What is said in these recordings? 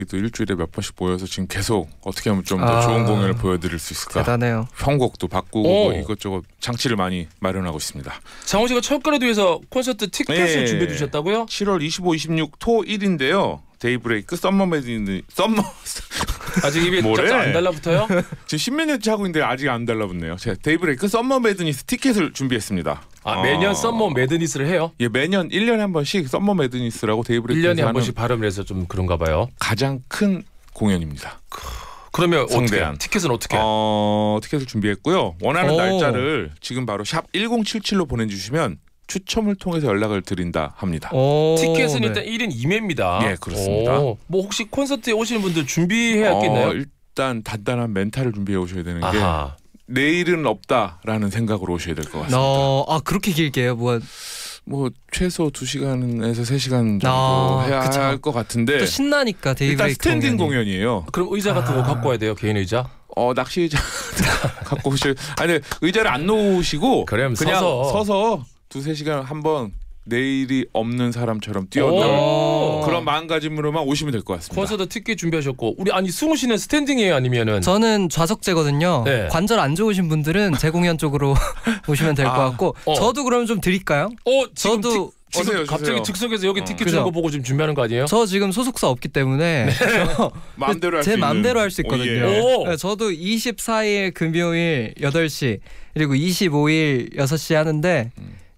또 일주일에 몇 번씩 모여서 지금 계속 어떻게 하면 좀 더 좋은 공연을 보여드릴 수 있을까. 대단해요. 편곡도 바꾸고 뭐 이것저것 장치를 많이 마련하고 있습니다. 장원 씨가 철가래도 위해서 콘서트 티켓을 준비해 주셨다고요? 7월 25, 26, 토 1인데요. 데이브레이크 썸머 매드니 썸머 아직 입에 쫙쫙 안 달라붙어요? 지금 십몇 년째 하고 있는데 아직 안 달라붙네요. 제가 데이브레이크 썸머 매드니스 티켓을 준비했습니다. 매년 썸머 매드니스를 해요? 예, 매년 1년에 한 번씩 썸머 매드니스라고 데이브레이크에서 1년에 한 번씩 발음을 해서 좀 그런가 봐요. 가장 큰 공연입니다. 그러면 성대한. 티켓은 어떻게? 티켓을 준비했고요. 원하는 날짜를 지금 바로 샵 1077로 보내주시면 추첨을 통해서 연락을 드린다 합니다. 티켓은 일단 1인 2매입니다. 예, 그렇습니다. 뭐 혹시 콘서트에 오시는 분들 준비해야겠나요? 일단 단단한 멘탈을 준비해 오셔야 되는 게 내일은 없다라는 생각으로 오셔야 될 것 같습니다. 그렇게 길게요? 뭐 최소 2시간에서 3시간 정도 해야 할 것 같은데 또 신나니까 데이브레이크 일단 스탠딩 공연이에요. 그럼 의자 같은 거 갖고 와야 돼요? 개인 의자? 낚시 의자 갖고 오실. 아니 의자를 안 놓으시고 그냥 서서 2-3시간 한번 내일이 없는 사람처럼 뛰어놀 그런 마음가짐으로만 오시면 될 것 같습니다. 콘서트 티켓 준비하셨고 승우 씨는 스탠딩이에요 아니면은? 저는 좌석제거든요. 네. 관절 안 좋으신 분들은 제 공연 쪽으로 오시면 될 것 같고 저도 그럼 좀 드릴까요? 저도 지금 갑자기 즉석에서 여기 티켓 주는 거 보고 지금 준비하는 거 아니에요? 저 지금 소속사 없기 때문에 마음대로 제 마음대로 할 수 있거든요. 네, 저도 24일 금요일 8시 그리고 25일 6시 하는데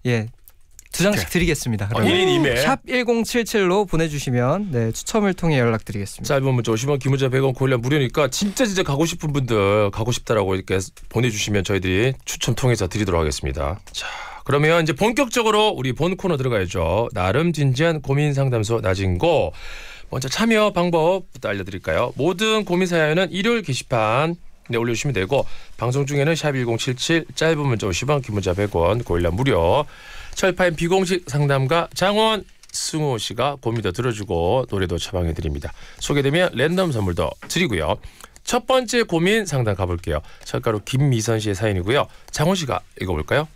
2장씩 드리겠습니다. 1인 2매 샵 1077로 보내주시면 추첨을 통해 연락드리겠습니다. 짧은 문자 50원, 긴 문자 100원, 고릴라 무료니까 진짜 가고 싶은 분들 가고 싶다라고 이렇게 보내주시면 저희들이 추첨 통해서 드리도록 하겠습니다. 자, 그러면 이제 본격적으로 우리 본 코너 들어가야죠. 나름 진지한 고민 상담소 나진고. 먼저 참여 방법부터 알려드릴까요? 모든 고민 사연은 일요일 게시판 올려주시면 되고 방송 중에는 샵 1077 짧은 문자 50원, 긴 문자 100원, 고릴라 무료. 철파인 비공식 상담가 장원 승우 씨가 고민도 들어주고 노래도 처방해드립니다. 소개되면 랜덤 선물도 드리고요. 첫 번째 고민 상담 가볼게요. 철가루 김미선 씨의 사연이고요. 장원 씨가 읽어볼까요?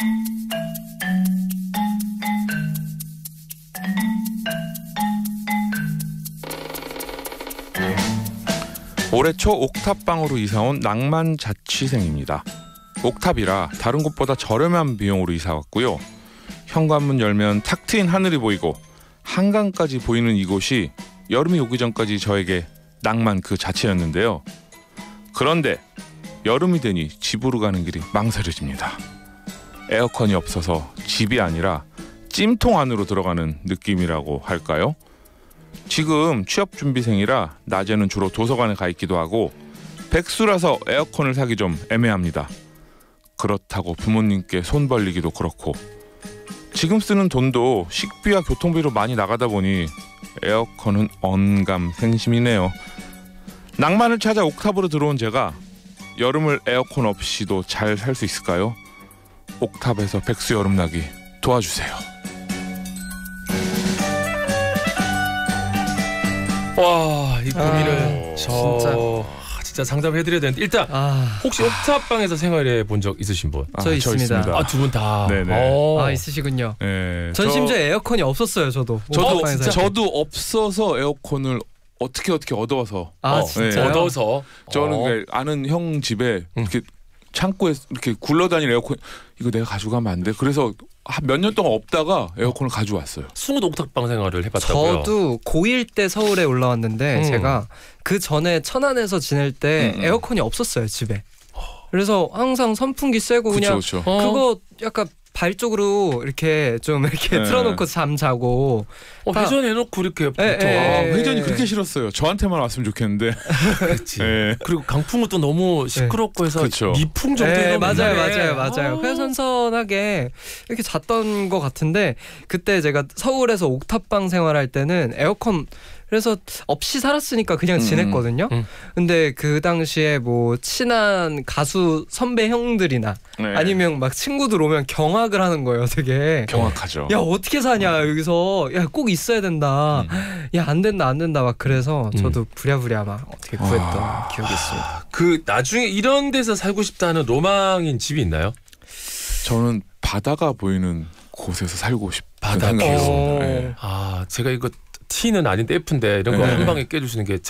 올해 초 옥탑방으로 이사온 낭만 자취생입니다. 옥탑이라 다른 곳보다 저렴한 비용으로 이사 왔고요. 현관문 열면 탁 트인 하늘이 보이고 한강까지 보이는 이곳이 여름이 오기 전까지 저에게 낭만 그 자체였는데요. 그런데 여름이 되니 집으로 가는 길이 망설여집니다. 에어컨이 없어서 집이 아니라 찜통 안으로 들어가는 느낌이라고 할까요? 지금 취업준비생이라 낮에는 주로 도서관에 가 있기도 하고 백수라서 에어컨을 사기 좀 애매합니다. 그렇다고 부모님께 손 벌리기도 그렇고 지금 쓰는 돈도 식비와 교통비로 많이 나가다 보니 에어컨은 언감생심이네요. 낭만을 찾아 옥탑으로 들어온 제가 여름을 에어컨 없이도 잘 살 수 있을까요? 옥탑에서 백수 여름나기 도와주세요. 와, 이 고민을 진짜 상담해드려야 되는데 일단 혹시 옥탑방에서 생활해 본 적 있으신 분? 저 있습니다. 두 분 다. 네네. 있으시군요. 네, 전 심지어 에어컨이 없었어요. 저도 없어서 에어컨을 어떻게 얻어와서 진짜요? 얻어서 저는 아는 형 집에 이렇게 창고에 이렇게 굴러다니는 에어컨 이거 내가 가져가면 안 돼. 그래서 몇 년 동안 없다가 에어컨을 가져왔어요. 승우도 옥탑방 생활을 해봤다고요? 저도 고1 때 서울에 올라왔는데 제가 그 전에 천안에서 지낼 때 에어컨이 없었어요 집에. 그래서 항상 선풍기 쐬고 그냥 그거 약간 발 쪽으로 이렇게 좀 이렇게 틀어놓고 잠 자고 회전해놓고 이렇게 회전이 그렇게 싫었어요. 저한테만 왔으면 좋겠는데. 그렇지. 그리고 강풍은 또 너무 시끄럽고 해서 미풍 정도. 맞아요. 그냥 선선하게 이렇게 잤던 것 같은데 그때 제가 서울에서 옥탑방 생활할 때는 에어컨 그래서 없이 살았으니까 그냥 지냈거든요. 근데 그 당시에 뭐 친한 가수 선배 형들이나 아니면 막 친구들 오면 경악을 하는 거예요. 되게 경악하죠. 야 어떻게 사냐 여기서 야 꼭 있어야 된다. 야 안 된다 막 그래서 저도 부랴부랴 막 어떻게 구했던 기억이 있습니다. 그 나중에 이런 데서 살고 싶다는 로망인 집이 있나요? 저는 바다가 보이는 곳에서 살고 싶은 바다요. 생각이 있습니다. 제가 이거 T는 아닌데 F인데 이런 거 네. 한 방에 깨주시는 게